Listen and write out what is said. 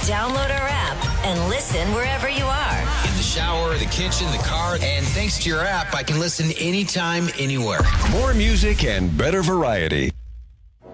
Download our app and listen wherever you are. In the shower, the kitchen, the car, and thanks to your app, I can listen anytime, anywhere. More music and better variety.